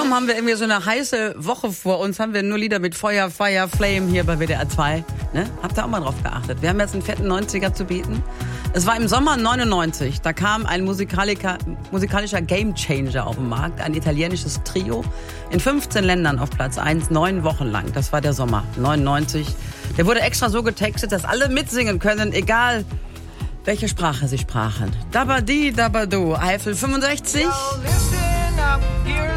Kaum haben wir irgendwie so eine heiße Woche vor uns, haben wir nur Lieder mit Feuer, Fire, Flame hier bei WDR 2. Ne? Habt ihr auch mal drauf geachtet? Wir haben jetzt einen fetten 90er zu bieten. Es war im Sommer 99, da kam ein musikalischer Gamechanger auf den Markt, ein italienisches Trio, in 15 Ländern auf Platz 1, 9 Wochen lang. Das war der Sommer 99. Der wurde extra so getextet, dass alle mitsingen können, egal welche Sprache sie sprachen. Dabadi, Dabadu, Eifel 65.